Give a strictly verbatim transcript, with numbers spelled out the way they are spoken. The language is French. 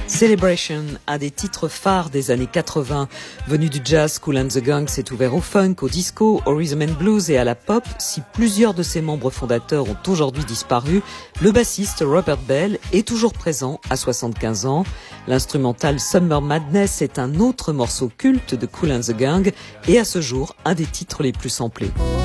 Celebration, un des titres phares des années quatre-vingts. Venu du jazz, Kool and the Gang s'est ouvert au funk, au disco, au rhythm and blues et à la pop. Si plusieurs de ses membres fondateurs ont aujourd'hui disparu, le bassiste Robert Bell est toujours présent à soixante-quinze ans. L'instrumental Summer Madness est un autre morceau culte de Kool and the Gang et à ce jour un des titres les plus samplés.